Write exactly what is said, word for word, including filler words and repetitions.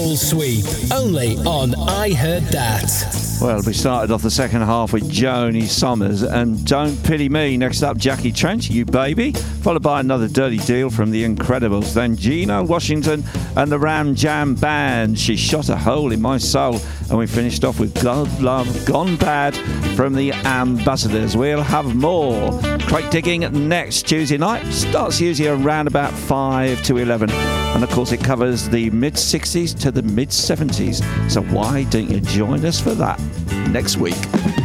Full Sweep, only on I Heard That. Well, we started off the second half with Joni Summers and Don't Pity Me. Next up, Jackie Trench, You Baby, followed by another Dirty Deal from The Incredibles. Then Gino Washington and the Ram Jam Band, She Shot a Hole in My Soul. And we finished off with God Love Gone Bad from The Ambassadors. We'll have more crate digging next Tuesday night. Starts usually around about five to eleven. And of course, it covers the mid sixties to the mid seventies. So why don't you join us for that next week?